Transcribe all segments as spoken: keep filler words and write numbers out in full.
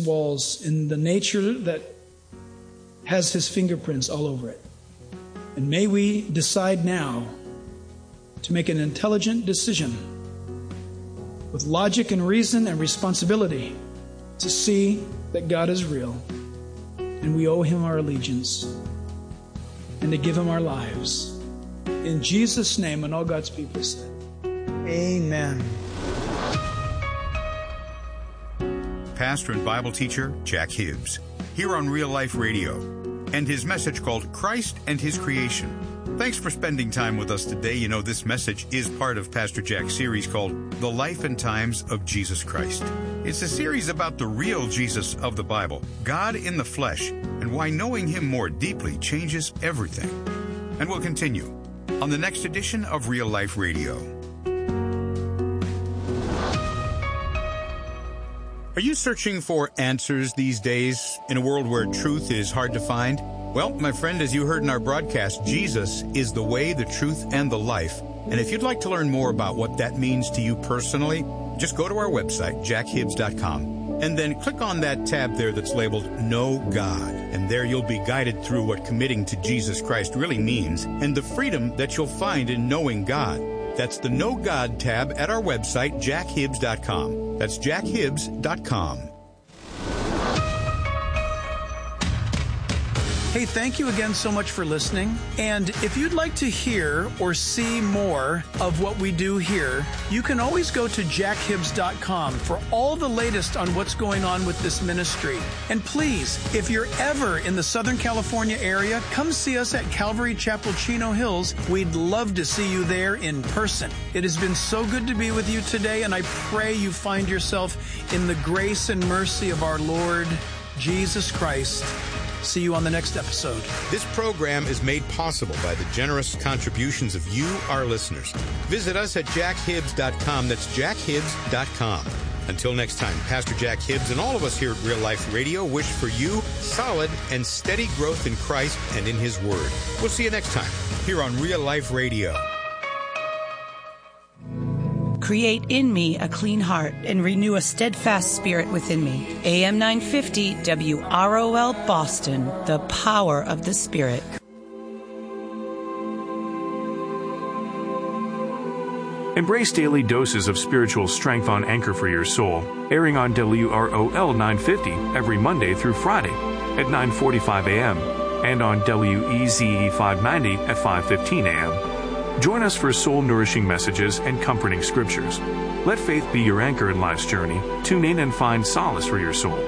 walls in the nature that has his fingerprints all over it. And may we decide now to make an intelligent decision with logic and reason and responsibility to see that God is real and we owe him our allegiance and to give him our lives. In Jesus' name, and all God's people said, amen. Pastor and Bible teacher Jack Hibbs, here on Real Life Radio, and his message called Christ and His Creation. Thanks for spending time with us today. You know, this message is part of Pastor Jack's series called The Life and Times of Jesus Christ. It's a series about the real Jesus of the Bible, God in the flesh, and why knowing him more deeply changes everything. And we'll continue on the next edition of Real Life Radio. Are you searching for answers these days in a world where truth is hard to find? Well, my friend, as you heard in our broadcast, Jesus is the way, the truth, and the life. And if you'd like to learn more about what that means to you personally, just go to our website, jack hibbs dot com, and then click on that tab there that's labeled Know God. And there you'll be guided through what committing to Jesus Christ really means and the freedom that you'll find in knowing God. That's the Know God tab at our website, jack hibbs dot com. That's jack hibbs dot com. Hey, thank you again so much for listening. And if you'd like to hear or see more of what we do here, you can always go to jack hibbs dot com for all the latest on what's going on with this ministry. And please, if you're ever in the Southern California area, come see us at Calvary Chapel, Chino Hills. We'd love to see you there in person. It has been so good to be with you today, and I pray you find yourself in the grace and mercy of our Lord Jesus Christ. See you on the next episode. This program is made possible by the generous contributions of you, our listeners. Visit us at jack hibbs dot com. That's jack hibbs dot com. Until next time, Pastor Jack Hibbs and all of us here at Real Life Radio wish for you solid and steady growth in Christ and in His Word. We'll see you next time here on Real Life Radio. Create in me a clean heart and renew a steadfast spirit within me. A M nine fifty W R O L Boston, the power of the Spirit. Embrace daily doses of spiritual strength on Anchor for Your Soul, airing on W R O L nine fifty every Monday through Friday at nine forty-five a.m. and on W E Z E five ninety at five fifteen a.m. Join us for soul-nourishing messages and comforting scriptures. Let faith be your anchor in life's journey. Tune in and find solace for your soul.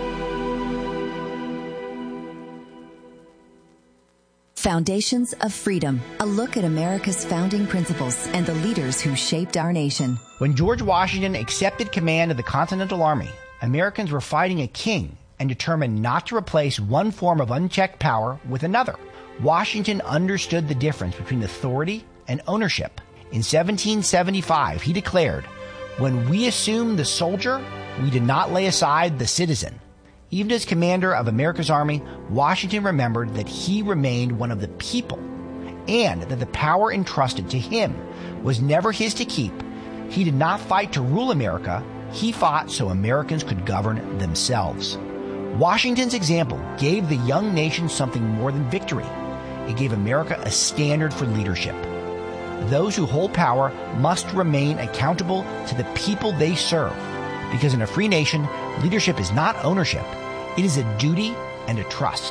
Foundations of Freedom, a look at America's founding principles and the leaders who shaped our nation. When George Washington accepted command of the Continental Army, Americans were fighting a king and determined not to replace one form of unchecked power with another. Washington understood the difference between authority and ownership. In seventeen seventy-five, he declared, "When we assumed the soldier, we did not lay aside the citizen." Even as commander of America's army, Washington remembered that he remained one of the people and that the power entrusted to him was never his to keep. He did not fight to rule America. He fought so Americans could govern themselves. Washington's example gave the young nation something more than victory. It gave America a standard for leadership. Those who hold power must remain accountable to the people they serve, because in a free nation, leadership is not ownership. It is a duty and a trust.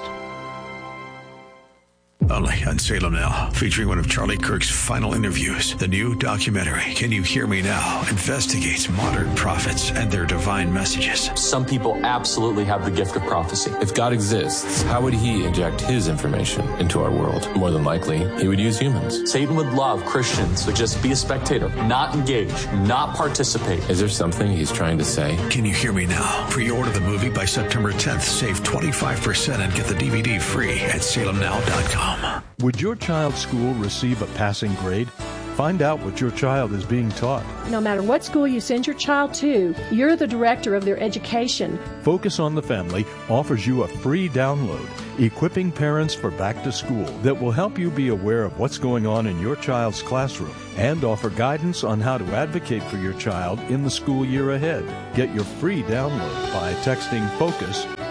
Only on Salem Now, featuring one of Charlie Kirk's final interviews. The new documentary, Can You Hear Me Now?, investigates modern prophets and their divine messages. Some people absolutely have the gift of prophecy. If God exists, how would he inject his information into our world? More than likely, he would use humans. Satan would love Christians to just be a spectator, not engage, not participate. Is there something he's trying to say? Can You Hear Me Now? Pre-order the movie by September tenth. Save twenty-five percent and get the D V D free at salem now dot com. Would your child's school receive a passing grade? Find out what your child is being taught. No matter what school you send your child to, you're the director of their education. Focus on the Family offers you a free download, Equipping Parents for Back to School, that will help you be aware of what's going on in your child's classroom and offer guidance on how to advocate for your child in the school year ahead. Get your free download by texting FOCUS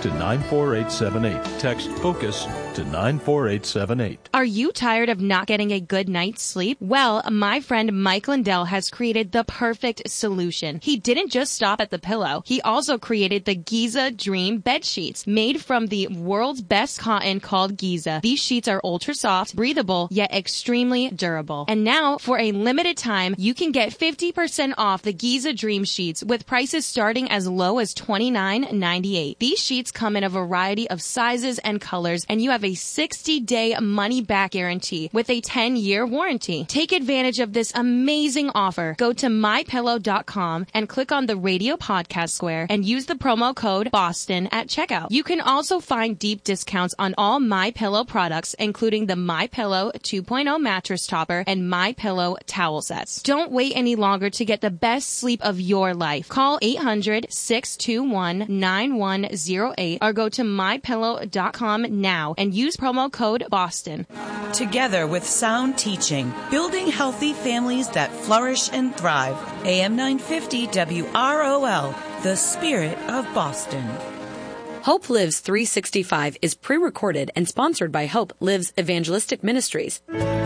to nine four eight seven eight. Text FOCUS to nine four eight seven eight. Are you tired of not getting a good night's sleep? Well, my friend Mike Lindell has created the perfect solution. He didn't just stop at the pillow. He also created the Giza Dream bed sheets, made from the world's best cotton called Giza. These sheets are ultra soft, breathable, yet extremely durable. And now, for a limited time, you can get fifty percent off the Giza Dream sheets with prices starting as low as twenty-nine ninety-eight. These sheets come in a variety of sizes and colors, and you have a sixty-day money-back guarantee with a ten-year warranty. Take advantage of this amazing offer. Go to my pillow dot com and click on the radio podcast square and use the promo code BOSTON at checkout. You can also find deep discounts on all MyPillow products, including the MyPillow two point oh mattress topper and MyPillow towel sets. Don't wait any longer to get the best sleep of your life. Call eight hundred, six two one, nine one zero eight or go to my pillow dot com now and use promo code BOSTON. Together with sound teaching, building healthy families that flourish and thrive. A M nine fifty W R O L, the spirit of Boston. Hope Lives three sixty-five is pre-recorded and sponsored by Hope Lives Evangelistic Ministries.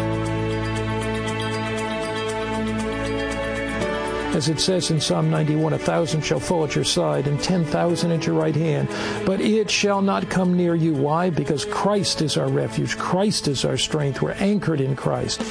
As it says in Psalm ninety-one, a thousand shall fall at your side and ten thousand at your right hand, but it shall not come near you. Why? Because Christ is our refuge. Christ is our strength. We're anchored in Christ.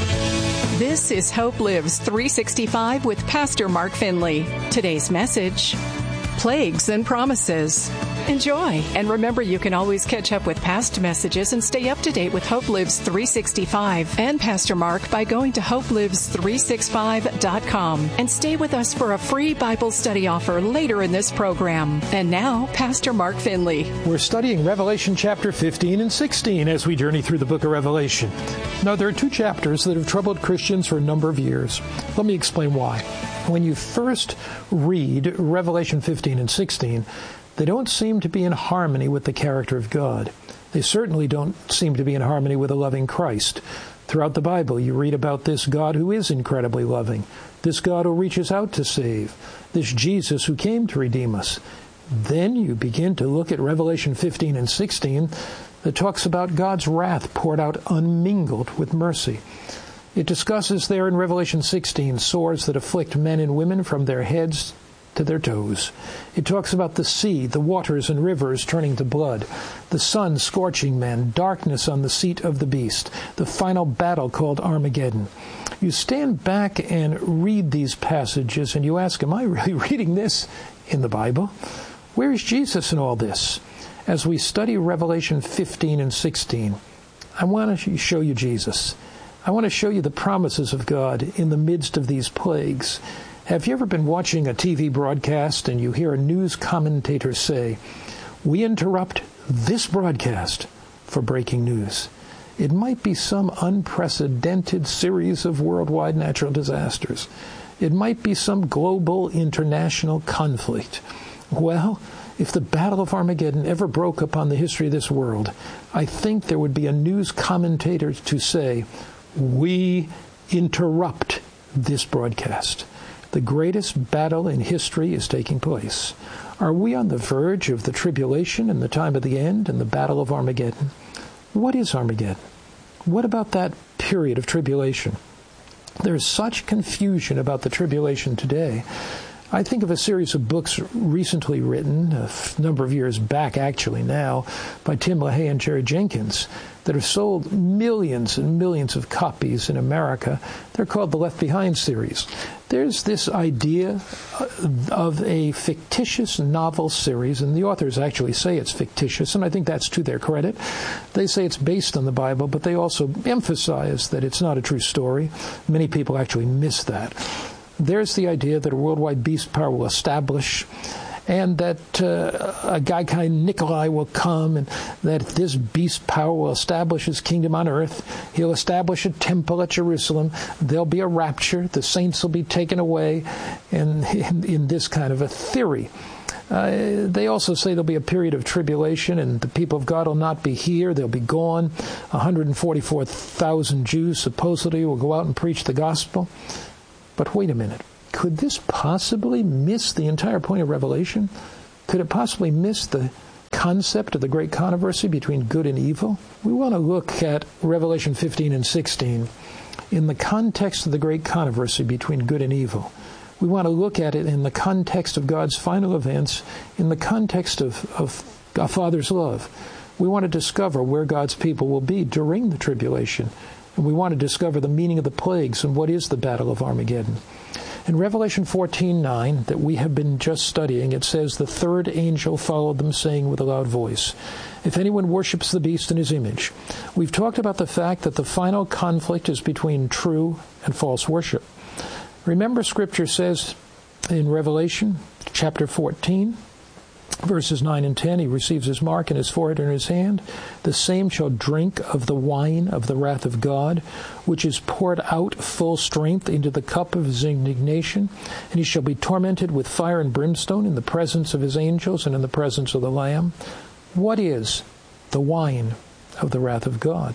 This is Hope Lives three sixty-five with Pastor Mark Finley. Today's message, Plagues and Promises. Enjoy. And remember, you can always catch up with past messages and stay up to date with Hope Lives three sixty-five and Pastor Mark by going to hope lives three sixty-five dot com. And stay with us for a free Bible study offer later in this program. And now, Pastor Mark Finley. We're studying Revelation chapter fifteen and sixteen as we journey through the book of Revelation. Now, there are two chapters that have troubled Christians for a number of years. Let me explain why. When you first read Revelation fifteen and sixteen, they don't seem to be in harmony with the character of God. They certainly don't seem to be in harmony with a loving Christ. Throughout the Bible, you read about this God who is incredibly loving, this God who reaches out to save, this Jesus who came to redeem us. Then you begin to look at Revelation fifteen and sixteen that talks about God's wrath poured out unmingled with mercy. It discusses there in Revelation sixteen sores that afflict men and women from their heads to their toes. It talks about the sea, the waters and rivers turning to blood, the sun scorching men, darkness on the seat of the beast, the final battle called Armageddon. You stand back and read these passages and you ask, am I really reading this in the Bible? Where is Jesus in all this? As we study Revelation fifteen and sixteen, I want to show you Jesus. I want to show you the promises of God in the midst of these plagues. Have you ever been watching a T V broadcast and you hear a news commentator say, "We interrupt this broadcast for breaking news"? It might be some unprecedented series of worldwide natural disasters. It might be some global international conflict. Well, if the Battle of Armageddon ever broke upon the history of this world, I think there would be a news commentator to say, "We interrupt this broadcast." The greatest battle in history is taking place. Are we on the verge of the tribulation and the time of the end and the Battle of Armageddon? What is Armageddon? What about that period of tribulation? There's such confusion about the tribulation today. I think of a series of books recently written, a number of years back actually now, by Tim LaHaye and Jerry Jenkins, that have sold millions and millions of copies in America. They're called the Left Behind series. There's this idea of a fictitious novel series, and the authors actually say it's fictitious, and I think that's to their credit. They say it's based on the Bible, but they also emphasize that it's not a true story. Many people actually miss that. There's the idea that a worldwide beast power will establish, and that uh, a guy kind Nikolai will come, and that this beast power will establish his kingdom on earth. He'll establish a temple at Jerusalem. There'll be a rapture. The saints will be taken away, and in, in this kind of a theory. Uh, they also say there'll be a period of tribulation, and the people of God will not be here. They'll be gone. one hundred forty-four thousand Jews supposedly will go out and preach the gospel. But wait a minute. Could this possibly miss the entire point of Revelation? Could it possibly miss the concept of the great controversy between good and evil, we want to look at Revelation fifteen and sixteen in the context of the great controversy between good and evil. We want to look at it in the context of God's final events, in the context of, of a Father's love. We want to discover where God's people will be during the tribulation. And we want to discover the meaning of the plagues and what is the battle of Armageddon. In Revelation fourteen nine, that we have been just studying, it says, "The third angel followed them, saying with a loud voice, 'If anyone worships the beast in his image.'" We've talked about the fact that the final conflict is between true and false worship. Remember, Scripture says in Revelation chapter fourteen, verses nine and ten, "He receives his mark in his forehead and in his hand. The same shall drink of the wine of the wrath of God, which is poured out full strength into the cup of his indignation. And he shall be tormented with fire and brimstone in the presence of his angels and in the presence of the Lamb." What is the wine of the wrath of God?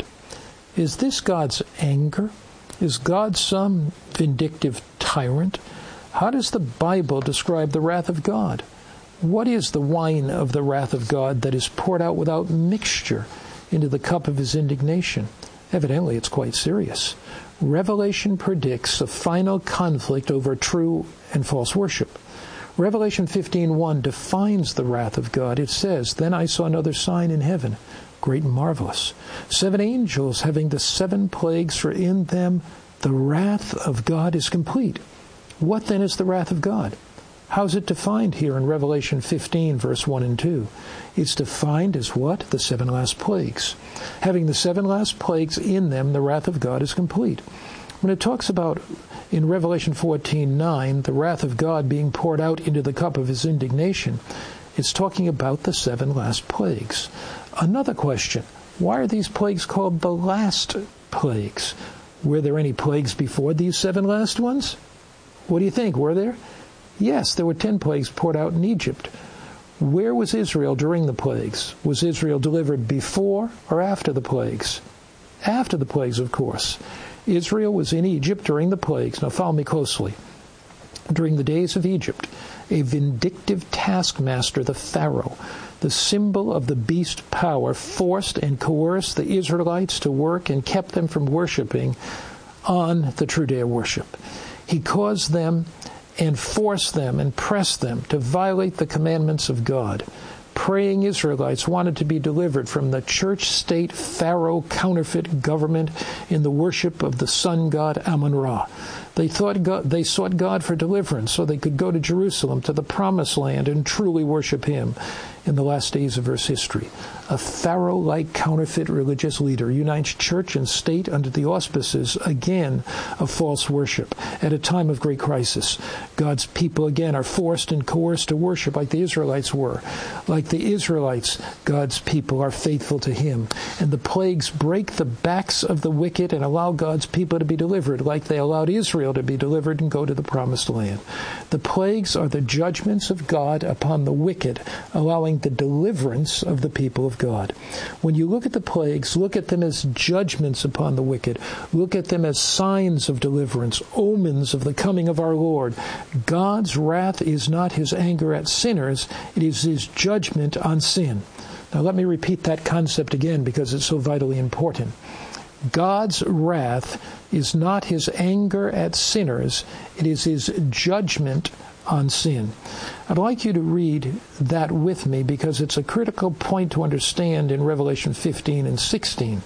Is this God's anger? Is God some vindictive tyrant? How does the Bible describe the wrath of God? What is the wine of the wrath of God that is poured out without mixture into the cup of his indignation? Evidently, it's quite serious. Revelation predicts a final conflict over true and false worship. Revelation fifteen one defines the wrath of God. It says, "Then I saw another sign in heaven, great and marvelous. Seven angels having the seven plagues, for in them the wrath of God is complete." What then is the wrath of God? How is it defined here in Revelation fifteen, verse one and two? It's defined as what? The seven last plagues. Having the seven last plagues in them, the wrath of God is complete. When it talks about, in Revelation fourteen nine, the wrath of God being poured out into the cup of his indignation, it's talking about the seven last plagues. Another question, why are these plagues called the last plagues? Were there any plagues before these seven last ones? What do you think? Were there? Yes, there were ten plagues poured out in Egypt. Where was Israel during the plagues? Was Israel delivered before or after the plagues? After the plagues, of course. Israel was in Egypt during the plagues. Now follow me closely. During the days of Egypt, a vindictive taskmaster, the Pharaoh, the symbol of the beast power, forced and coerced the Israelites to work and kept them from worshiping on the true day of worship. He caused them and forced them and pressed them to violate the commandments of God. Praying Israelites wanted to be delivered from the church-state Pharaoh counterfeit government in the worship of the sun god Amun-Ra. They thought God, they sought God for deliverance so they could go to Jerusalem, to the promised land, and truly worship him in the last days of Earth's history. A Pharaoh-like counterfeit religious leader unites church and state under the auspices, again, of false worship. At a time of great crisis, God's people, again, are forced and coerced to worship like the Israelites were. Like the Israelites, God's people are faithful to him. And the plagues break the backs of the wicked and allow God's people to be delivered, like they allowed Israel to be delivered and go to the promised land. The plagues are the judgments of God upon the wicked, allowing the deliverance of the people of God. When you look at the plagues, look at them as judgments upon the wicked. Look at them as signs of deliverance, omens of the coming of our Lord. God's wrath is not his anger at sinners, it is his judgment on sin. Now let me repeat that concept again because it's so vitally important. God's wrath is not his anger at sinners, it is his judgment on sin. I'd like you to read that with me because it's a critical point to understand in Revelation fifteen and sixteen.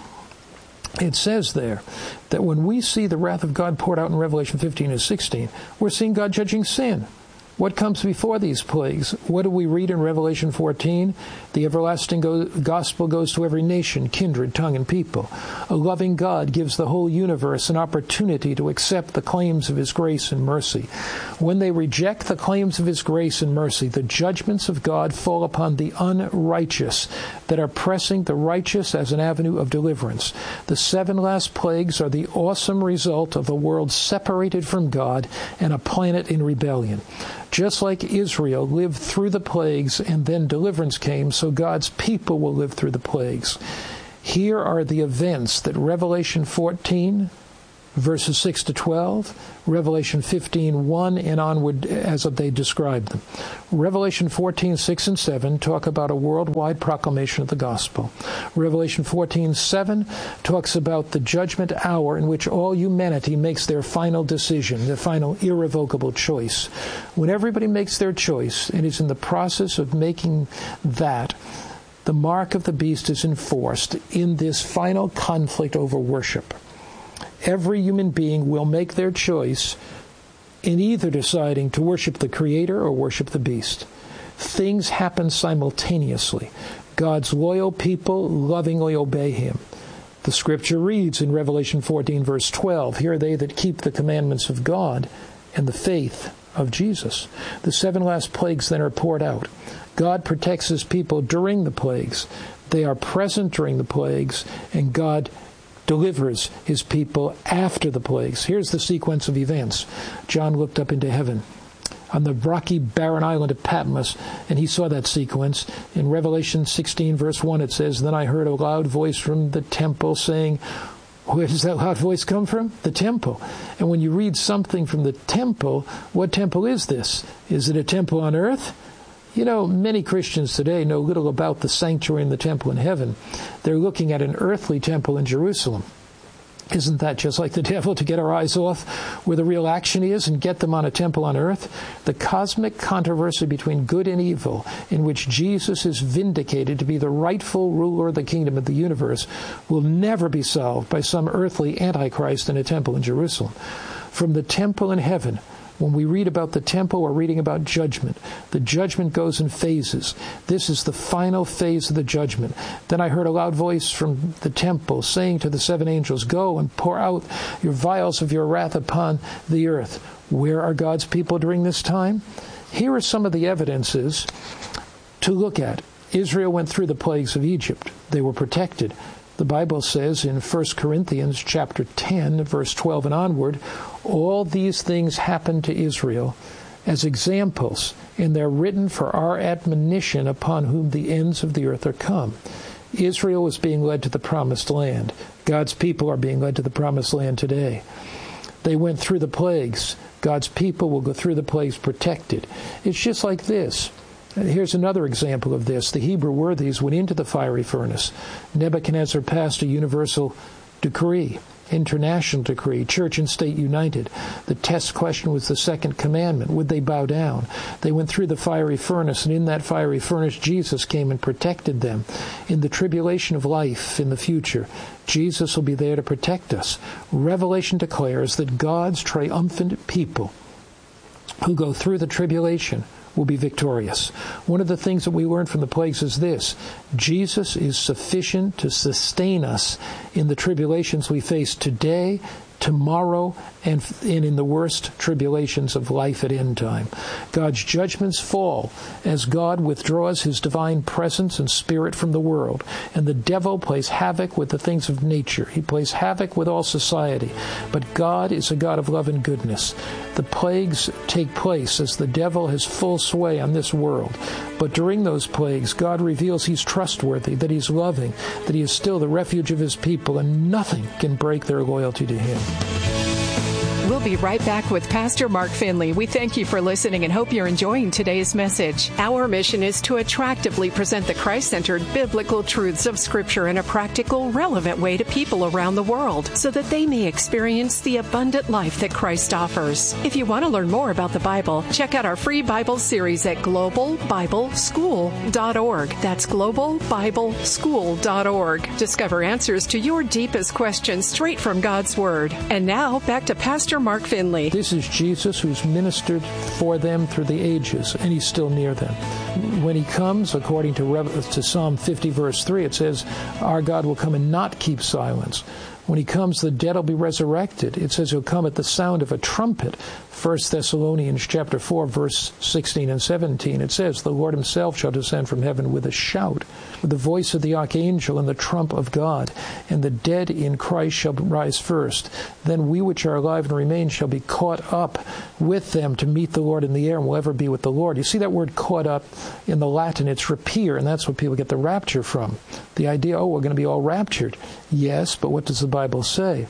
It says there that when we see the wrath of God poured out in Revelation fifteen and sixteen, we're seeing God judging sin. What comes before these plagues? What do we read in Revelation fourteen? The everlasting go- gospel goes to every nation, kindred, tongue, and people. A loving God gives the whole universe an opportunity to accept the claims of his grace and mercy. When they reject the claims of his grace and mercy, the judgments of God fall upon the unrighteous that are pressing the righteous as an avenue of deliverance. The seven last plagues are the awesome result of a world separated from God and a planet in rebellion. Just like Israel lived through the plagues and then deliverance came, so God's people will live through the plagues. Here are the events that Revelation fourteen verses six to twelve, Revelation fifteen, one and onward as they describe them. Revelation fourteen, six and seven talk about a worldwide proclamation of the gospel. Revelation fourteen, seven talks about the judgment hour in which all humanity makes their final decision, their final irrevocable choice. When everybody makes their choice and is in the process of making that, the mark of the beast is enforced in this final conflict over worship. Every human being will make their choice in either deciding to worship the Creator or worship the beast. Things happen simultaneously. God's loyal people lovingly obey Him. The Scripture reads in Revelation fourteen, verse twelve, "Here are they that keep the commandments of God and the faith of Jesus." The seven last plagues then are poured out. God protects His people during the plagues. They are present during the plagues, and God delivers His people after the plagues. Here's the sequence of events. John looked up into heaven on the rocky, barren island of Patmos, and he saw that sequence. In Revelation sixteen, verse one, it says, "Then I heard a loud voice from the temple saying," where does that loud voice come from? The temple. And when you read something from the temple, what temple is this? Is it a temple on earth? You know, many Christians today know little about the sanctuary and the temple in heaven. They're looking at an earthly temple in Jerusalem. Isn't that just like the devil, to get our eyes off where the real action is and get them on a temple on earth? The cosmic controversy between good and evil, in which Jesus is vindicated to be the rightful ruler of the kingdom of the universe, will never be solved by some earthly antichrist in a temple in Jerusalem. From the temple in heaven, when we read about the temple, we're reading about judgment. The judgment goes in phases. This is the final phase of the judgment. Then I heard a loud voice from the temple saying to the seven angels, "Go and pour out your vials of your wrath upon the earth." Where are God's people during this time? Here are some of the evidences to look at. Israel went through the plagues of Egypt. They were protected. The Bible says in First Corinthians chapter ten, verse twelve and onward, all these things happened to Israel as examples, and they're written for our admonition upon whom the ends of the earth are come. Israel was being led to the promised land. God's people are being led to the promised land today. They went through the plagues. God's people will go through the plagues protected. It's just like this. Here's another example of this. The Hebrew worthies went into the fiery furnace. Nebuchadnezzar passed a universal decree, international decree, church and state united. The test question was the second commandment. Would they bow down? They went through the fiery furnace, and in that fiery furnace, Jesus came and protected them. In the tribulation of life in the future, Jesus will be there to protect us. Revelation declares that God's triumphant people who go through the tribulation will be victorious. One of the things that we learn from the plagues is this: Jesus is sufficient to sustain us in the tribulations we face today, tomorrow, and, and in the worst tribulations of life at end time. God's judgments fall as God withdraws His divine presence and spirit from the world, and the devil plays havoc with the things of nature. He plays havoc with all society. But God is a God of love and goodness. The plagues take place as the devil has full sway on this world. But during those plagues, God reveals He's trustworthy, that He's loving, that He is still the refuge of His people, and nothing can break their loyalty to Him. We'll be right back with Pastor Mark Finley. We thank you for listening and hope you're enjoying today's message. Our mission is to attractively present the Christ-centered biblical truths of Scripture in a practical, relevant way to people around the world so that they may experience the abundant life that Christ offers. If you want to learn more about the Bible, check out our free Bible series at global bible school dot org. That's global bible school dot org. Discover answers to your deepest questions straight from God's Word. And now, back to Pastor Mark Finley. This is Jesus who's ministered for them through the ages, and He's still near them. When He comes, according to, Rev- to Psalm fifty, verse three, it says, our God will come and not keep silence. When He comes, the dead will be resurrected. It says He'll come at the sound of a trumpet. First Thessalonians chapter four, verse sixteen and seventeen. It says, the Lord Himself shall descend from heaven with a shout, with the voice of the archangel and the trump of God, and the dead in Christ shall rise first. Then we which are alive and remain shall be caught up with them to meet the Lord in the air, and will ever be with the Lord. You see that word caught up in the Latin, it's rapere, and that's what people get the rapture from. The idea, oh, we're going to be all raptured. Yes, but what does the Bible say?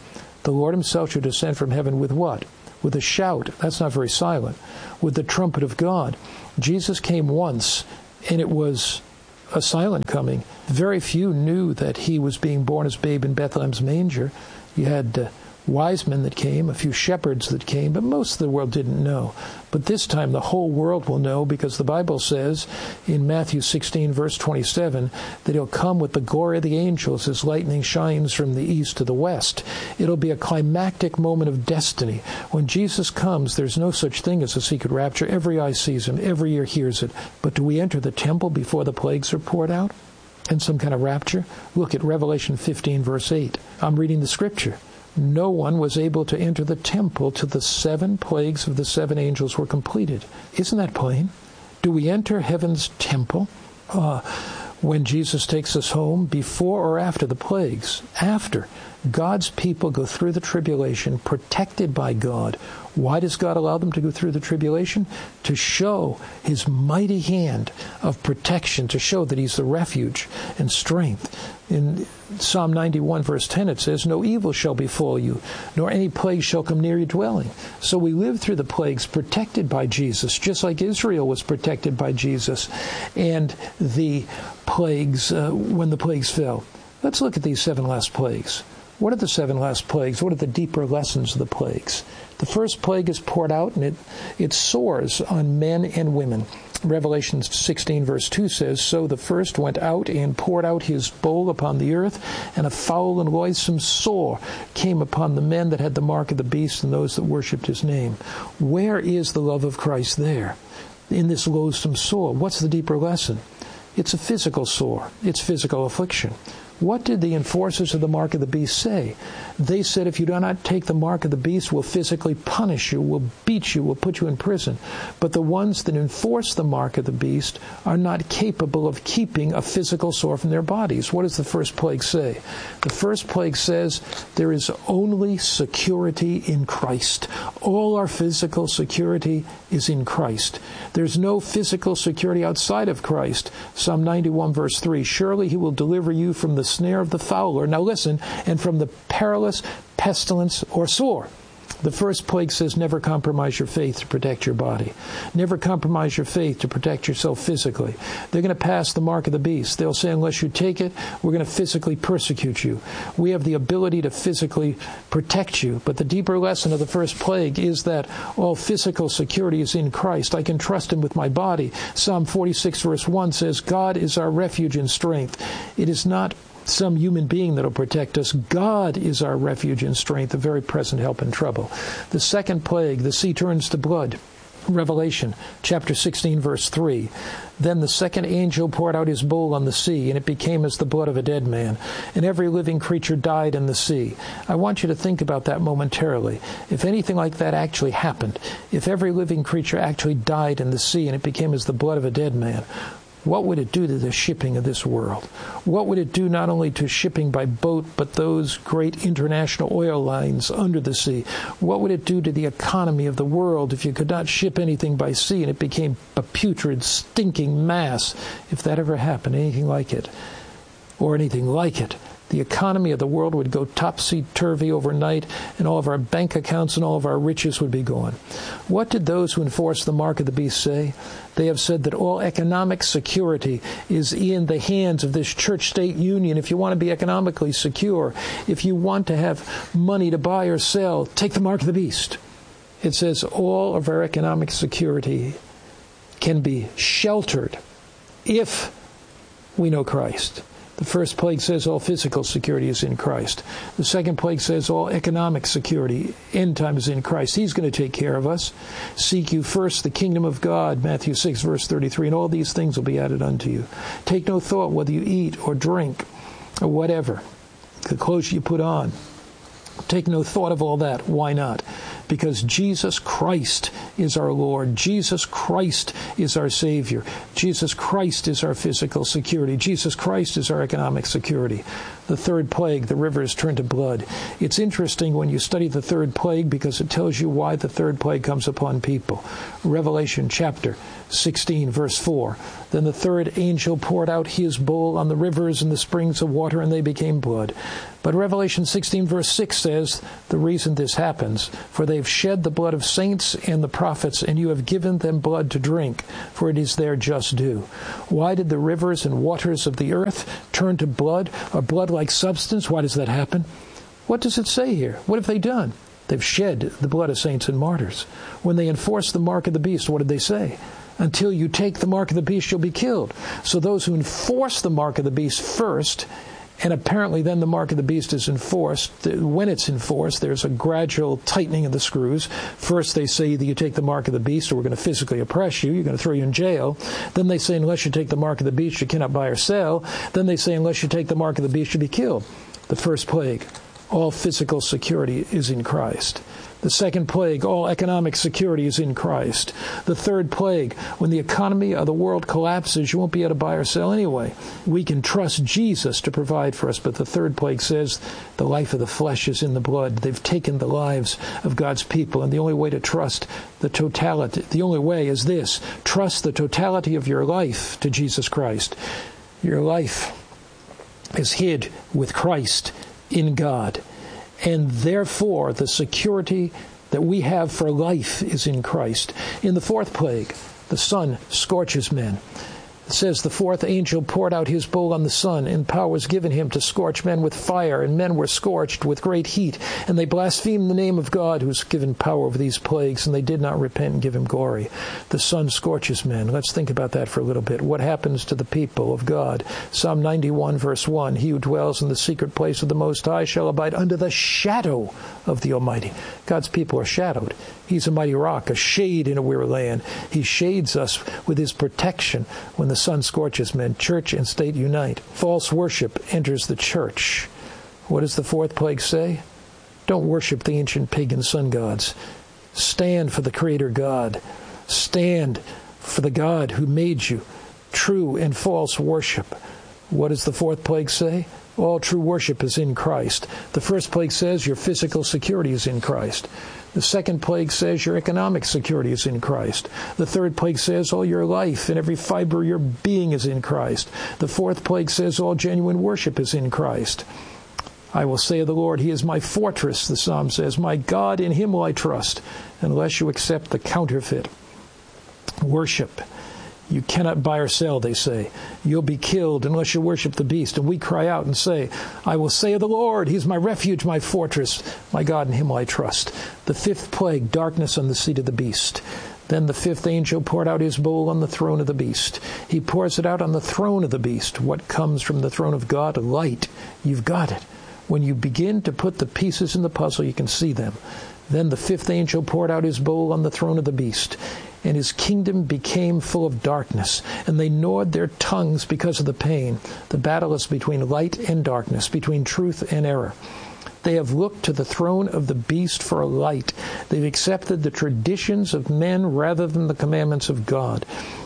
The Lord himself shall descend from heaven with what? With a shout. That's not very silent. With the trumpet of God. Jesus came once, and it was a silent coming. Very few knew that he was being born as babe in Bethlehem's manger. You had uh, wise men that came, a few shepherds that came, but most of the world didn't know. But this time the whole world will know, because the Bible says in Matthew sixteen, verse twenty-seven, that he'll come with the glory of the angels as lightning shines from the east to the west. It'll be a climactic moment of destiny. When Jesus comes, there's no such thing as a secret rapture. Every eye sees him, every ear hears it. But do we enter the temple before the plagues are poured out in some kind of rapture? Look at Revelation fifteen, verse eight. I'm reading the scripture. No one was able to enter the temple till the seven plagues of the seven angels were completed. Isn't that plain? Do we enter heaven's temple uh, when Jesus takes us home, before or after the plagues? After. God's people go through the tribulation protected by God. Why does God allow them to go through the tribulation? To show his mighty hand of protection, to show that he's the refuge and strength. In Psalm ninety-one, verse ten, it says, no evil shall befall you, nor any plague shall come near your dwelling. So we live through the plagues protected by Jesus, just like Israel was protected by Jesus. And the plagues, uh, when the plagues fell. Let's look at these seven last plagues. What are the seven last plagues? What are the deeper lessons of the plagues? The first plague is poured out, and it, it soars on men and women. Revelation sixteen, verse two says, so the first went out and poured out his bowl upon the earth, and a foul and loathsome sore came upon the men that had the mark of the beast and those that worshipped his name. Where is the love of Christ there? In this loathsome sore. What's the deeper lesson? It's a physical sore. It's physical affliction. What did the enforcers of the mark of the beast say? They said, if you do not take the mark of the beast, we'll physically punish you, we'll beat you, we'll put you in prison. But the ones that enforce the mark of the beast are not capable of keeping a physical sore from their bodies. What does the first plague say? The first plague says there is only security in Christ. All our physical security is in Christ. There's no physical security outside of Christ. Psalm ninety-one, verse three, surely he will deliver you from the snare of the fowler. Now listen, and from the perilous pestilence or sore. The first plague says never compromise your faith to protect your body. Never compromise your faith to protect yourself physically. They're going to pass the mark of the beast. They'll say, unless you take it, we're going to physically persecute you. We have the ability to physically protect you. But the deeper lesson of the first plague is that all physical security is in Christ. I can trust him with my body. Psalm forty-six, verse one says, God is our refuge and strength. It is not some human being that will protect us. God is our refuge and strength, a very present help in trouble. The second plague, the sea turns to blood. Revelation chapter sixteen, verse three. Then the second angel poured out his bowl on the sea, and it became as the blood of a dead man, and every living creature died in the sea. I want you to think about that momentarily. If anything like that actually happened, if every living creature actually died in the sea, and it became as the blood of a dead man, what would it do to the shipping of this world? What would it do not only to shipping by boat, but those great international oil lines under the sea? What would it do to the economy of the world if you could not ship anything by sea and it became a putrid, stinking mass? If that ever happened, anything like it, or anything like it, the economy of the world would go topsy-turvy overnight, and all of our bank accounts and all of our riches would be gone. What did those who enforce the mark of the beast say? They have said that all economic security is in the hands of this church-state union. If you want to be economically secure, if you want to have money to buy or sell, take the mark of the beast. It says all of our economic security can be sheltered if we know Christ. The first plague says all physical security is in Christ. The second plague says all economic security, end time, is in Christ. He's going to take care of us. Seek you first the kingdom of God, Matthew six, verse thirty-three, and all these things will be added unto you. Take no thought whether you eat or drink or whatever, the clothes you put on. Take no thought of all that. Why not? Because Jesus Christ is our Lord. Jesus Christ is our Savior. Jesus Christ is our physical security. Jesus Christ is our economic security. The third plague, the rivers turn to blood. It's interesting when you study the third plague because it tells you why the third plague comes upon people. Revelation chapter sixteen, verse four. Then the third angel poured out his bowl on the rivers and the springs of water, and they became blood. But Revelation sixteen, verse six says the reason this happens, for they've shed the blood of saints and the prophets, and you have given them blood to drink, for it is their just due. Why did the rivers and waters of the earth turn to blood, or blood-like substance? Why does that happen? What does it say here? What have they done? They've shed the blood of saints and martyrs. When they enforced the mark of the beast, what did they say? Until you take the mark of the beast, you'll be killed. So those who enforce the mark of the beast first, and apparently then the mark of the beast is enforced. When it's enforced, there's a gradual tightening of the screws. First they say either you take the mark of the beast or we're going to physically oppress you. You're going to throw you in jail. Then they say unless you take the mark of the beast, you cannot buy or sell. Then they say unless you take the mark of the beast, you'll be killed. The first plague, all physical security is in Christ. The second plague, all economic security is in Christ. The third plague, when the economy of the world collapses, you won't be able to buy or sell anyway. We can trust Jesus to provide for us. But the third plague says the life of the flesh is in the blood. They've taken the lives of God's people. And the only way to trust the totality, the only way is this: trust the totality of your life to Jesus Christ. Your life is hid with Christ in God. And therefore, the security that we have for life is in Christ. In the fourth plague, the sun scorches men. It says the fourth angel poured out his bowl on the sun, and power was given him to scorch men with fire, and men were scorched with great heat. And they blasphemed the name of God, who's given power over these plagues, and they did not repent and give him glory. The sun scorches men. Let's think about that for a little bit. What happens to the people of God? Psalm ninety-one, verse one, he who dwells in the secret place of the Most High shall abide under the shadow of the Almighty. God's people are shadowed. He's a mighty rock, a shade in a weary land. He shades us with his protection when the sun scorches men. Church and state unite. False worship enters the church. What does the fourth plague say? Don't worship the ancient pagan sun gods. Stand for the Creator God. Stand for the God who made you. True and false worship. What does the fourth plague say? All true worship is in Christ. The first plague says your physical security is in Christ. The second plague says your economic security is in Christ. The third plague says all your life and every fiber of your being is in Christ. The fourth plague says all genuine worship is in Christ. I will say of the Lord, he is my fortress, the psalm says. My God, in him will I trust, unless you accept the counterfeit worship. You cannot buy or sell, they say. You'll be killed unless you worship the beast. And we cry out and say, I will say of the Lord, he's my refuge, my fortress. My God, in him will I trust. The fifth plague, darkness on the seat of the beast. Then the fifth angel poured out his bowl on the throne of the beast. He pours it out on the throne of the beast. What comes from the throne of God? Light. You've got it. When you begin to put the pieces in the puzzle, you can see them. Then the fifth angel poured out his bowl on the throne of the beast. And his kingdom became full of darkness, and they gnawed their tongues because of the pain. The battle is between light and darkness, between truth and error. They have looked to the throne of the beast for a light. They've accepted the traditions of men rather than the commandments of God.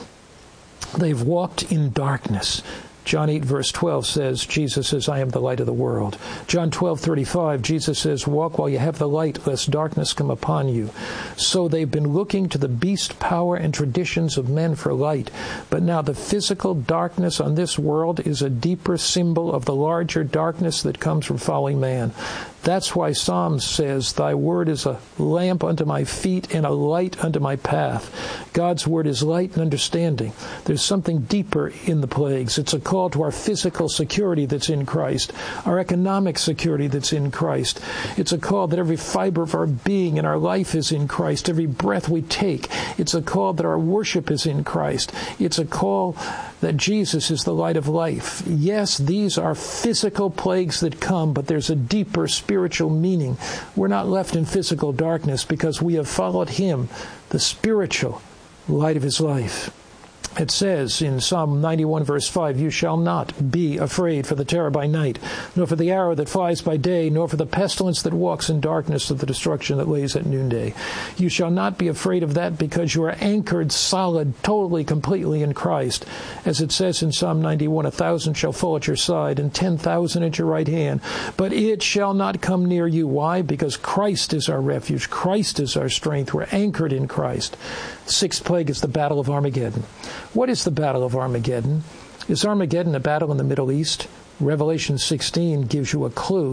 They've walked in darkness. John eight, verse twelve says, Jesus says, I am the light of the world. John twelve, thirty-five, Jesus says, walk while you have the light, lest darkness come upon you. So they've been looking to the beast power and traditions of men for light. But now the physical darkness on this world is a deeper symbol of the larger darkness that comes from falling man. That's why Psalms says, thy word is a lamp unto my feet and a light unto my path. God's word is light and understanding. There's something deeper in the plagues. It's a call to our physical security that's in Christ, our economic security that's in Christ. It's a call that every fiber of our being and our life is in Christ, every breath we take. It's a call that our worship is in Christ. It's a call that Jesus is the light of life. Yes, these are physical plagues that come, but there's a deeper spiritual meaning. We're not left in physical darkness because we have followed him, the spiritual light of his life. It says in Psalm ninety-one, verse five, you shall not be afraid for the terror by night, nor for the arrow that flies by day, nor for the pestilence that walks in darkness, of the destruction that lays at noonday. You shall not be afraid of that because you are anchored solid, totally, completely in Christ. As it says in Psalm ninety-one, a thousand shall fall at your side and ten thousand at your right hand, but it shall not come near you. Why? Because Christ is our refuge. Christ is our strength. We're anchored in Christ. Sixth plague is the battle of Armageddon. What is the battle of Armageddon? Is Armageddon a battle in the Middle East? Revelation sixteen gives you a clue.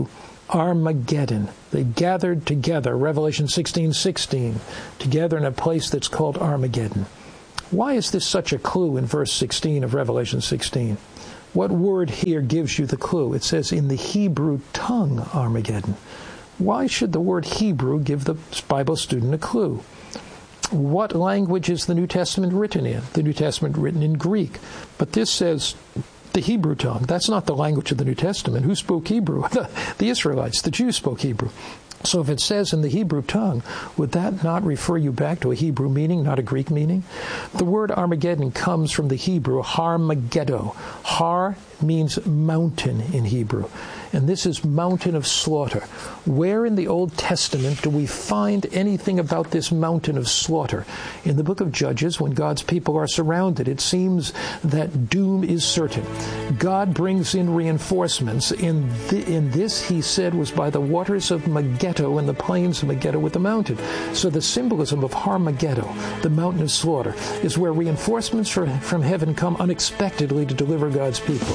Armageddon. They gathered together, Revelation sixteen sixteen, together in a place that's called Armageddon. Why is this such a clue in verse sixteen of Revelation sixteen? What word here gives you the clue? It says in the Hebrew tongue, Armageddon. Why should the word Hebrew give the Bible student a clue? What language is the New Testament written in? The New Testament written in Greek. But this says the Hebrew tongue. That's not the language of the New Testament. Who spoke Hebrew? The, the Israelites, the Jews spoke Hebrew. So if it says in the Hebrew tongue, would that not refer you back to a Hebrew meaning, not a Greek meaning? The word Armageddon comes from the Hebrew Har Megiddo. Har means mountain in Hebrew. And this is mountain of slaughter. Where in the Old Testament do we find anything about this mountain of slaughter? In the book of Judges, when God's people are surrounded, it seems that doom is certain. God brings in reinforcements. In, th- in this, he said, was by the waters of Megiddo and the plains of Megiddo with the mountain. So the symbolism of Har Megiddo, the mountain of slaughter, is where reinforcements for, from heaven come unexpectedly to deliver God's people.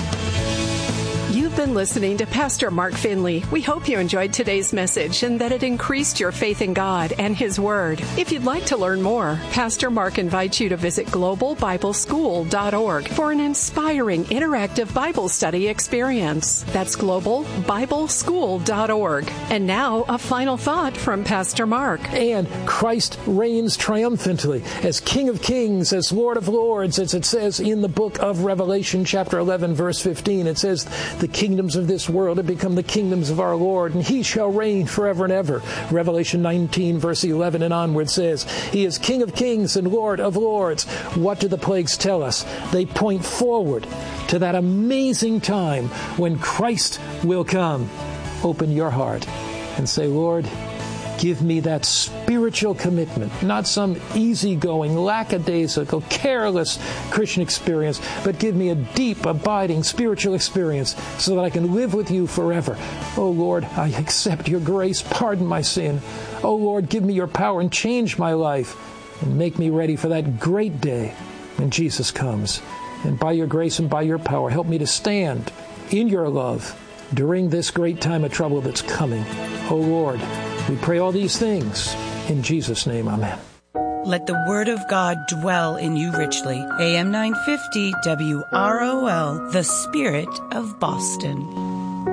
You've been listening to Pastor Mark Finley. We hope you enjoyed today's message and that it increased your faith in God and His Word. If you'd like to learn more, Pastor Mark invites you to visit global bible school dot org for an inspiring interactive Bible study experience. That's global bible school dot org. And now, a final thought from Pastor Mark. And Christ reigns triumphantly as King of Kings, as Lord of Lords, as it says in the book of Revelation, chapter eleven, verse fifteen. It says, the kingdoms of this world have become the kingdoms of our Lord, and He shall reign forever and ever. Revelation nineteen, verse eleven and onward says, He is King of kings and Lord of lords. What do the plagues tell us? They point forward to that amazing time when Christ will come. Open your heart and say, Lord, give me that spiritual commitment, not some easygoing, lackadaisical, careless Christian experience, but give me a deep, abiding spiritual experience so that I can live with you forever. Oh, Lord, I accept your grace. Pardon my sin. Oh, Lord, give me your power and change my life and make me ready for that great day when Jesus comes. And by your grace and by your power, help me to stand in your love during this great time of trouble that's coming. Oh, Lord, we pray all these things in Jesus' name. Amen. Let the word of God dwell in you richly. A M nine fifty W R O L, the Spirit of Boston.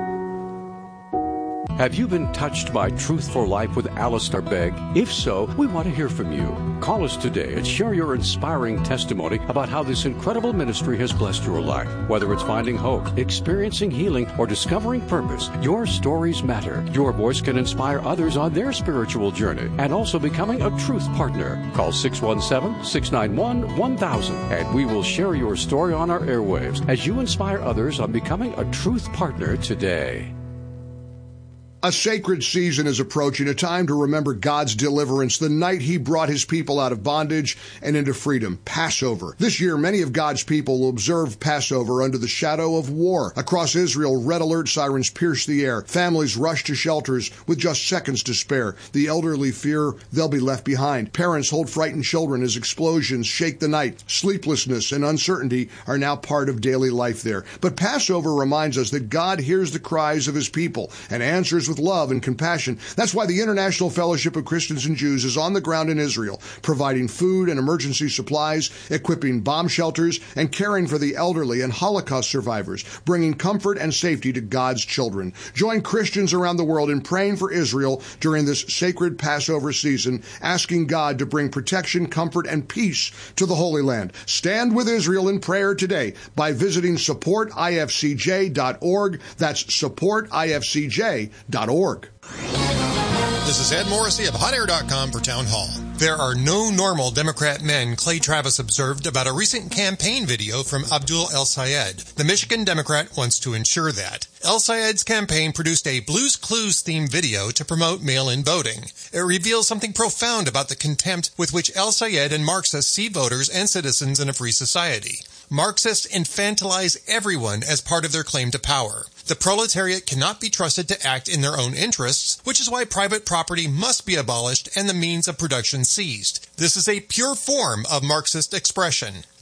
Have you been touched by Truth for Life with Alistair Begg? If so, we want to hear from you. Call us today and share your inspiring testimony about how this incredible ministry has blessed your life. Whether it's finding hope, experiencing healing, or discovering purpose, your stories matter. Your voice can inspire others on their spiritual journey and also becoming a truth partner. Call six one seven, six nine one, one thousand and we will share your story on our airwaves as you inspire others on becoming a truth partner today. A sacred season is approaching, a time to remember God's deliverance, the night He brought His people out of bondage and into freedom, Passover. This year, many of God's people will observe Passover under the shadow of war. Across Israel, red alert sirens pierce the air. Families rush to shelters with just seconds to spare. The elderly fear they'll be left behind. Parents hold frightened children as explosions shake the night. Sleeplessness and uncertainty are now part of daily life there. But Passover reminds us that God hears the cries of His people and answers with love and compassion. That's why the International Fellowship of Christians and Jews is on the ground in Israel, providing food and emergency supplies, equipping bomb shelters, and caring for the elderly and Holocaust survivors, bringing comfort and safety to God's children. Join Christians around the world in praying for Israel during this sacred Passover season, asking God to bring protection, comfort, and peace to the Holy Land. Stand with Israel in prayer today by visiting support I F C J dot org. That's support I F C J dot org. This is Ed Morrissey of hot air dot com for Town Hall. There are no normal Democrat men, Clay Travis observed about a recent campaign video from Abdul El-Sayed. The Michigan Democrat wants to ensure that. El-Sayed's campaign produced a Blue's Clues themed video to promote mail-in voting. It reveals something profound about the contempt with which El-Sayed and Marxists see voters and citizens in a free society. Marxists infantilize everyone as part of their claim to power. The proletariat cannot be trusted to act in their own interests, which is why private property must be abolished and the means of production seized. This is a pure form of Marxist expression.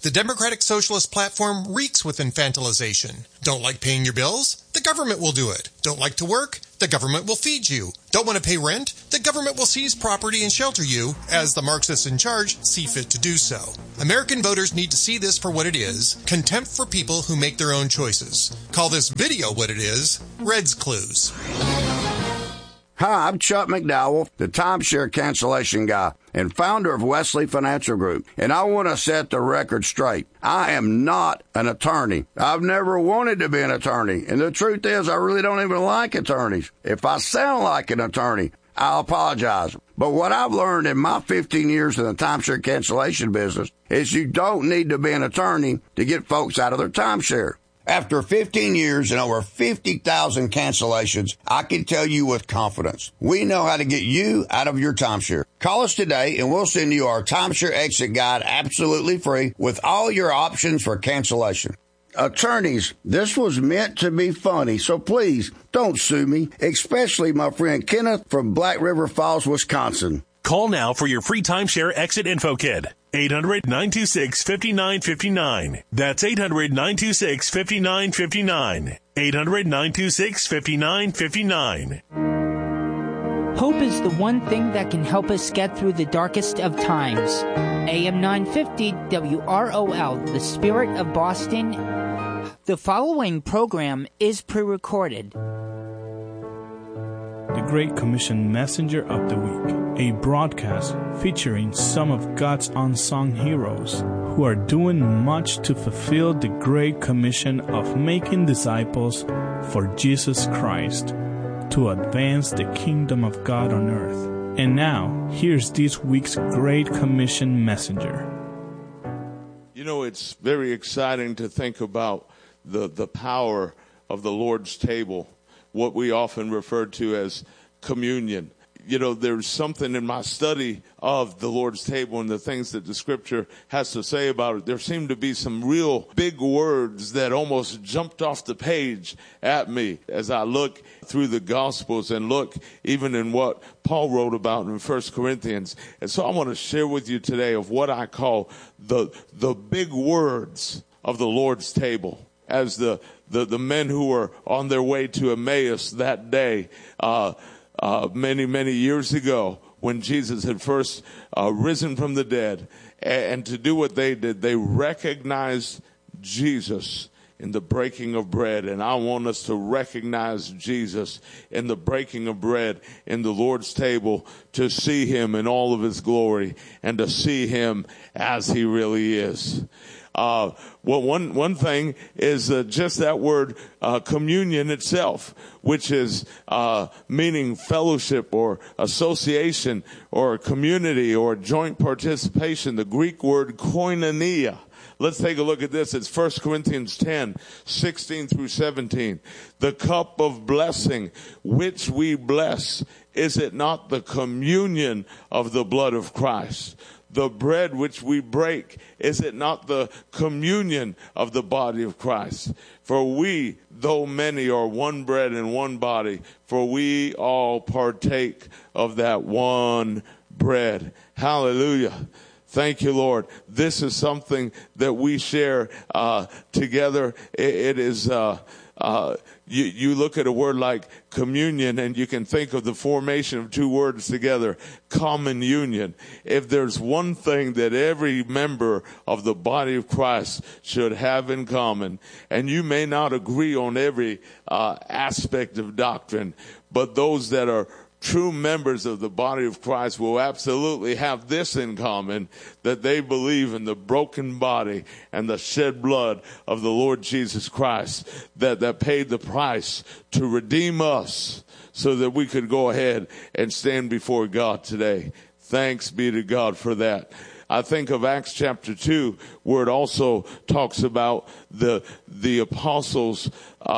The Democratic Socialist platform reeks with infantilization. Don't like paying your bills? The government will do it. Don't like to work? The government will feed you. Don't want to pay rent? The government will seize property and shelter you, as the Marxists in charge see fit to do so. American voters need to see this for what it is, contempt for people who make their own choices. Call this video what it is, Red's Clues. Hi, I'm Chuck McDowell, the timeshare cancellation guy and founder of Wesley Financial Group, and I want to set the record straight. I am not an attorney. I've never wanted to be an attorney, and the truth is I really don't even like attorneys. If I sound like an attorney, I'll apologize. But what I've learned in my fifteen years in the timeshare cancellation business is you don't need to be an attorney to get folks out of their timeshare. After fifteen years and over fifty thousand cancellations, I can tell you with confidence, we know how to get you out of your timeshare. Call us today and we'll send you our timeshare exit guide absolutely free with all your options for cancellation. Attorneys, this was meant to be funny, so please don't sue me, especially my friend Kenneth from Black River Falls, Wisconsin. Call now for your free timeshare exit info kit. eight hundred, nine two six, five nine five nine. That's eight hundred, nine two six, five nine five nine. eight hundred, nine two six, five nine five nine. Hope is the one thing that can help us get through the darkest of times. A M nine fifty W R O L, the Spirit of Boston. The following program is pre-recorded. The Great Commission Messenger of the Week, a broadcast featuring some of God's unsung heroes who are doing much to fulfill the Great Commission of making disciples for Jesus Christ to advance the kingdom of God on earth. And now, here's this week's Great Commission Messenger. You know, it's very exciting to think about the, the power of the Lord's table, what we often refer to as communion. You know, there's something in my study of the Lord's table and the things that the scripture has to say about it. There seem to be some real big words that almost jumped off the page at me as I look through the Gospels and look even in what Paul wrote about in First Corinthians. And so I want to share with you today of what I call the, the big words of the Lord's table. As the, the, the men who were on their way to Emmaus that day, uh, uh, many, many years ago, when Jesus had first uh, risen from the dead, and, and to do what they did, they recognized Jesus in the breaking of bread. And I want us to recognize Jesus in the breaking of bread in the Lord's table, to see him in all of his glory and to see him as he really is. Uh, well, one, one thing is uh, just that word, uh, communion itself, which is, uh, meaning fellowship or association or community or joint participation. The Greek word koinonia. Let's take a look at this. It's First Corinthians ten, sixteen through seventeen. The cup of blessing which we bless, is it not the communion of the blood of Christ? The bread which we break, is it not the communion of the body of Christ? For we, though many, are one bread and one body, for we all partake of that one bread. Hallelujah. Thank you, Lord. This is something that we share uh, together. It, it is... Uh, Uh, you, you look at a word like communion and you can think of the formation of two words together, common union. If there's one thing that every member of the body of Christ should have in common, and you may not agree on every uh, aspect of doctrine, but those that are true members of the body of Christ will absolutely have this in common, that they believe in the broken body and the shed blood of the Lord Jesus Christ, that, that paid the price to redeem us so that we could go ahead and stand before God today. Thanks be to God for that. I think of Acts chapter two, where it also talks about the the apostles,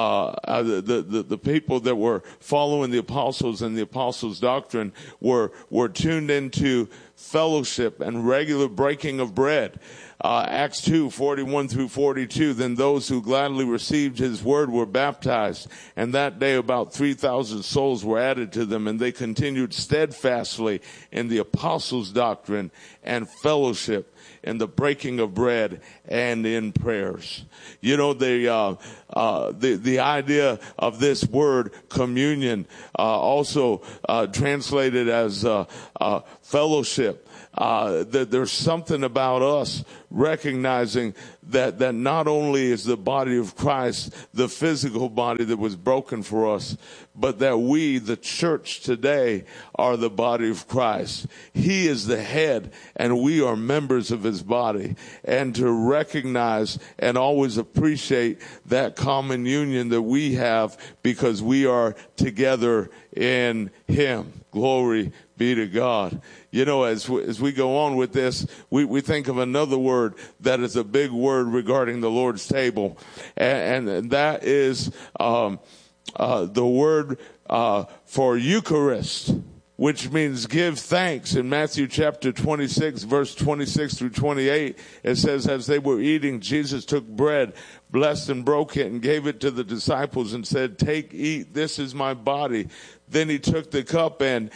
uh, the, the the people that were following the apostles and the apostles' doctrine were were tuned into fellowship and regular breaking of bread. Uh, Acts two, forty-one through forty-two, then those who gladly received his word were baptized, and that day about three thousand souls were added to them, and they continued steadfastly in the apostles' doctrine and fellowship, in the breaking of bread, and in prayers. You know, the uh, uh, the the idea of this word communion, uh, also uh, translated as uh, uh, fellowship. Uh, that there's something about us recognizing that, that not only is the body of Christ the physical body that was broken for us, but that we, the church today, are the body of Christ. He is the head and we are members of his body. And to recognize and always appreciate that common union that we have because we are together in him. Glory be to God. You know, as we, as we go on with this, we, we think of another word that is a big word regarding the Lord's table, and, and that is um, uh, the word uh, for Eucharist, which means give thanks. In Matthew chapter twenty-six, verse twenty-six through twenty-eight, it says, as they were eating, Jesus took bread, blessed and broke it, and gave it to the disciples and said, take, eat, this is my body. Then he took the cup and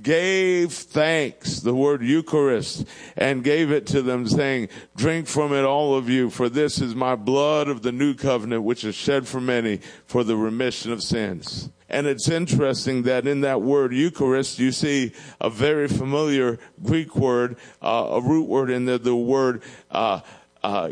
gave thanks, the word Eucharist, and gave it to them, saying, drink from it, all of you, for this is my blood of the new covenant, which is shed for many for the remission of sins. And it's interesting that in that word Eucharist, you see a very familiar Greek word, uh, a root word in there, the word uh, uh,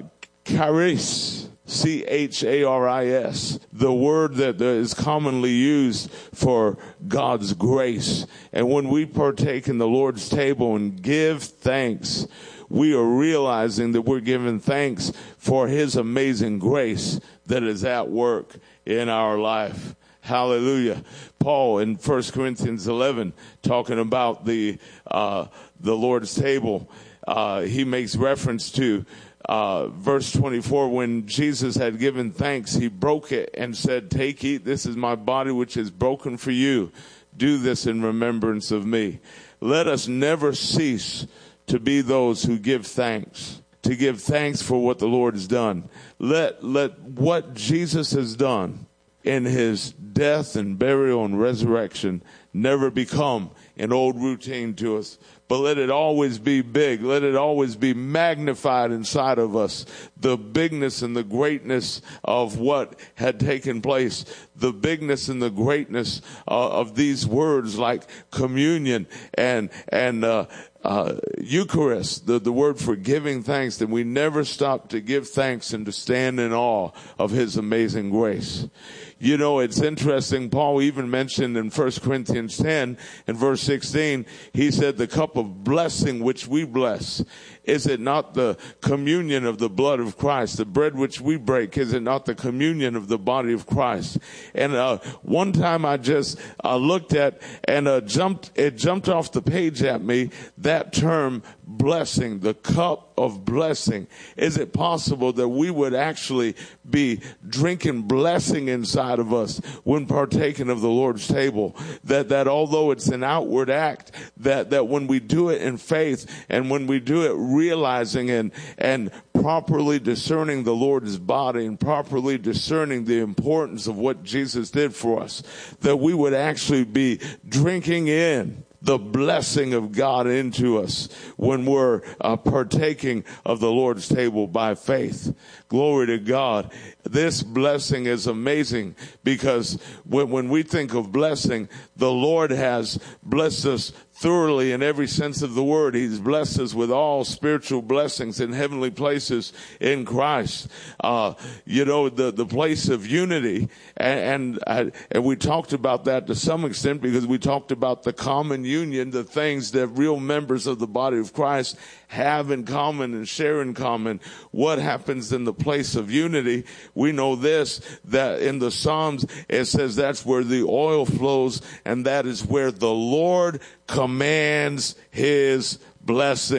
charis. C H A R I S, the word that is commonly used for God's grace. And when we partake in the Lord's table and give thanks, we are realizing that we're giving thanks for his amazing grace that is at work in our life. Hallelujah. Paul in First Corinthians eleven, talking about the uh, the Lord's table, uh, he makes reference to Uh, verse twenty-four, when Jesus had given thanks, he broke it and said, take, eat, this is my body which is broken for you. Do this in remembrance of me. Let us never cease to be those who give thanks, to give thanks for what the Lord has done. Let, let what Jesus has done in his death and burial and resurrection never become an old routine to us, but let it always be big. Let it always be magnified inside of us. The bigness and the greatness of what had taken place. The bigness and the greatness uh, of these words like communion and, and, uh, uh, Eucharist, the, the word for giving thanks, that we never stop to give thanks and to stand in awe of his amazing grace. You know, it's interesting. Paul even mentioned in First Corinthians ten and verse sixteen, he said, the cup of blessing which we bless, is it not the communion of the blood of Christ? The bread which we break, is it not the communion of the body of Christ? And uh, one time I just uh, looked at and uh, jumped, it jumped off the page at me, that term blessing, the cup of blessing. Is it possible that we would actually be drinking blessing inside of us when partaking of the Lord's table? That, that although it's an outward act, that, that when we do it in faith and when we do it realizing and, and properly discerning the Lord's body and properly discerning the importance of what Jesus did for us, that we would actually be drinking in the blessing of God into us when we're uh, partaking of the Lord's table by faith. Glory to God. This blessing is amazing because when, when we think of blessing, the Lord has blessed us thoroughly in every sense of the word. He's blessed us with all spiritual blessings in heavenly places in Christ. Uh, you know, the, the place of unity. And, and, and we talked about that to some extent because we talked about the common union, the things that real members of the body of Christ have in common and share in common. What happens in the place of unity? We know this, that in the Psalms, it says that's where the oil flows, and that is where the Lord commands his blessing.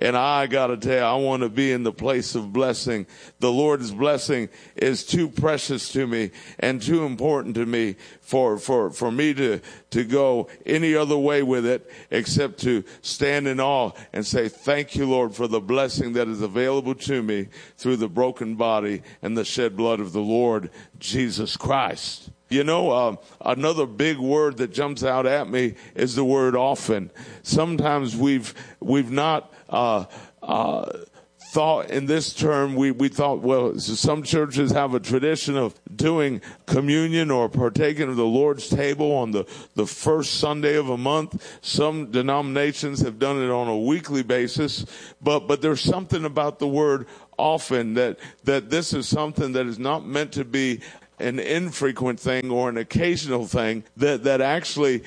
And I got to tell you, I want to be in the place of blessing. The Lord's blessing is too precious to me and too important to me for, for, for me to, to go any other way with it except to stand in awe and say, thank you, Lord, for the blessing that is available to me through the broken body and the shed blood of the Lord Jesus Christ. You know, uh, another big word that jumps out at me is the word often. Sometimes we've we've not uh, uh, thought in this term. We we thought, well, so some churches have a tradition of doing communion or partaking of the Lord's table on the, the first Sunday of a month. Some denominations have done it on a weekly basis. But but there's something about the word often that that this is something that is not meant to be an infrequent thing or an occasional thing, that, that actually,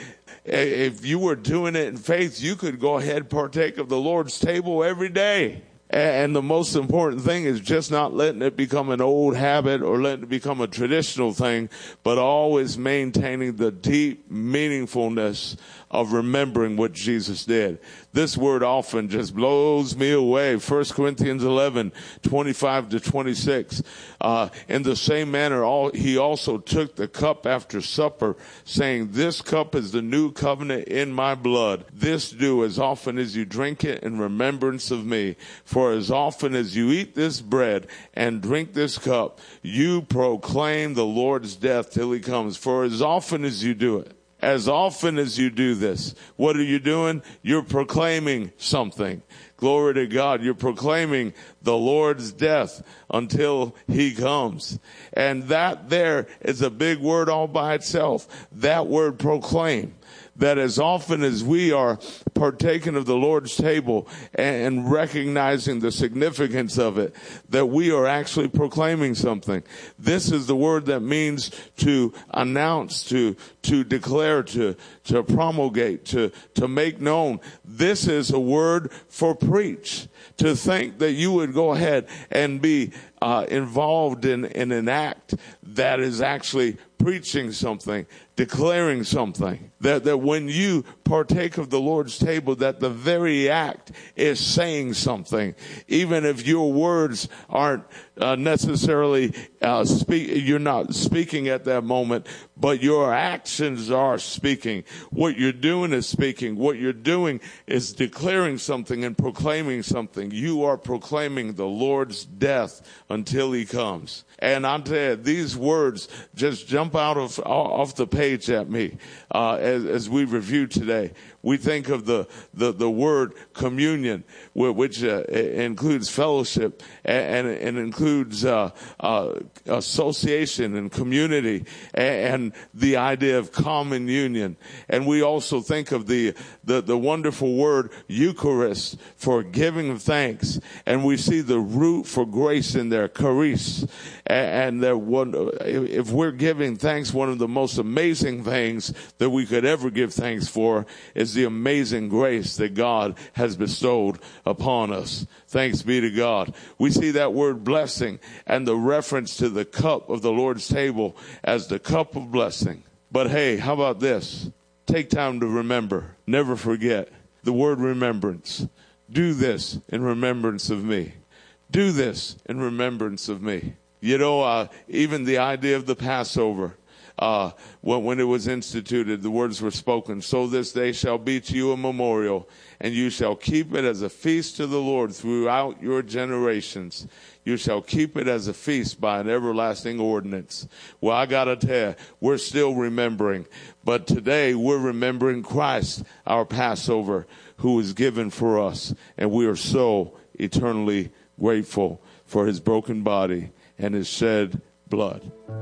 if you were doing it in faith, you could go ahead and partake of the Lord's table every day. And the most important thing is just not letting it become an old habit or letting it become a traditional thing, but always maintaining the deep meaningfulness of remembering what Jesus did. This word often just blows me away. First Corinthians eleven, twenty-five to twenty-six. Uh, in the same manner, all, he also took the cup after supper, saying, this cup is the new covenant in my blood. This do as often as you drink it in remembrance of me. For as often as you eat this bread and drink this cup, you proclaim the Lord's death till he comes. For as often as you do it, as often as you do this, what are you doing? You're proclaiming something. Glory to God. You're proclaiming the Lord's death until he comes. And that there is a big word all by itself. That word proclaim. That as often as we are partaking of the Lord's table and recognizing the significance of it, that we are actually proclaiming something. This is the word that means to announce, to to declare, to to promulgate, to to make known. This is a word for preach. To think that you would go ahead and be uh, involved in, in an act that is actually preaching something, declaring something. That, that when you partake of the Lord's table, that the very act is saying something. Even if your words aren't uh, necessarily, uh, speak, you're not speaking at that moment, but your actions are speaking. What you're doing is speaking. What you're doing is declaring something and proclaiming something. You are proclaiming the Lord's death until he comes. And I'll tell you, these words just jump out of off the page at me uh, as, as we review today. We think of the, the, the word communion, which uh, includes fellowship and, and includes uh, uh, association and community and the idea of common union. And we also think of the, the, the wonderful word Eucharist for giving thanks. And we see the root for grace in there, charis. And there, one, if we're giving thanks, one of the most amazing things that we could ever give thanks for is the amazing grace that God has bestowed upon us. Thanks be to God. We see that word blessing and the reference to the cup of the Lord's table as the cup of blessing. But hey, how about this? Take time to remember. Never forget the word remembrance. Do this in remembrance of me. Do this in remembrance of me. You know, uh, even the idea of the Passover, uh, when, when it was instituted, the words were spoken, so this day shall be to you a memorial, and you shall keep it as a feast to the Lord throughout your generations. You shall keep it as a feast by an everlasting ordinance. Well, I got to tell you, we're still remembering, but today we're remembering Christ, our Passover, who was given for us, and we are so eternally grateful for his broken body and his shed blood.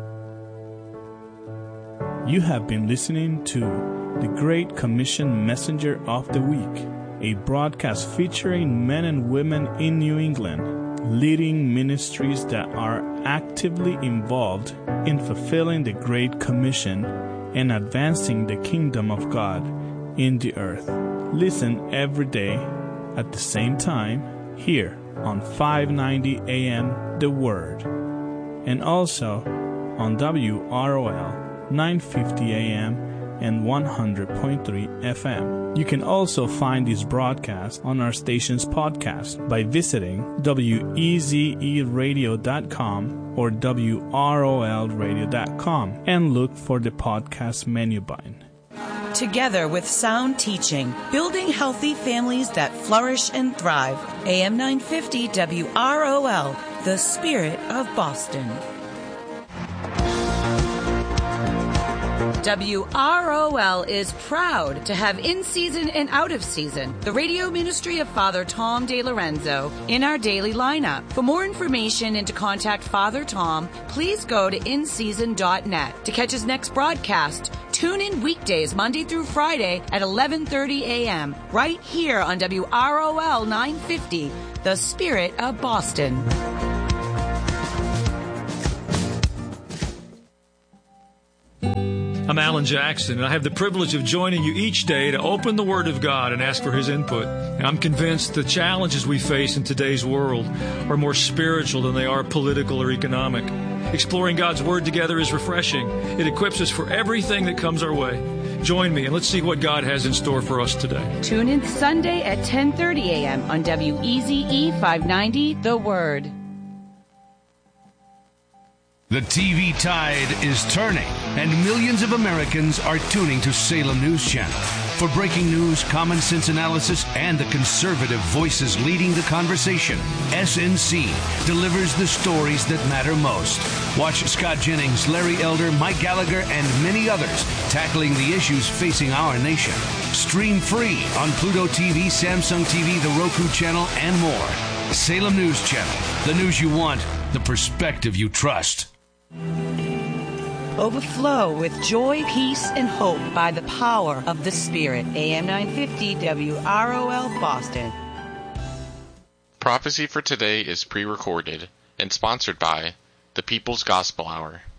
You have been listening to the Great Commission Messenger of the Week, a broadcast featuring men and women in New England, leading ministries that are actively involved in fulfilling the Great Commission and advancing the kingdom of God in the earth. Listen every day at the same time here on five ninety A M The Word, and also on W R O L nine fifty A M and one hundred point three F M. You can also find these broadcasts on our station's podcast by visiting W E Z E radio dot com or W R O L radio dot com and look for the podcast menu button. Together with sound teaching, building healthy families that flourish and thrive. A M nine fifty W R O L, the spirit of Boston. W R O L is proud to have in-season and out-of-season the radio ministry of Father Tom DeLorenzo in our daily lineup. For more information and to contact Father Tom, please go to in season dot net. To catch his next broadcast, tune in weekdays Monday through Friday at eleven thirty a.m. right here on W R O L nine fifty, the spirit of Boston. I'm Alan Jackson, and I have the privilege of joining you each day to open the Word of God and ask for His input. And I'm convinced the challenges we face in today's world are more spiritual than they are political or economic. Exploring God's Word together is refreshing. It equips us for everything that comes our way. Join me, and let's see what God has in store for us today. Tune in Sunday at ten thirty a.m. on W E Z E five ninety, The Word. The T V tide is turning, and millions of Americans are tuning to Salem News Channel. For breaking news, common sense analysis, and the conservative voices leading the conversation, S N C delivers the stories that matter most. Watch Scott Jennings, Larry Elder, Mike Gallagher, and many others tackling the issues facing our nation. Stream free on Pluto T V, Samsung T V, the Roku channel, and more. Salem News Channel, the news you want, the perspective you trust. Overflow with joy, peace, and hope by the power of the Spirit. A M nine fifty W R O L Boston. Prophecy for today is pre-recorded and sponsored by the People's Gospel Hour.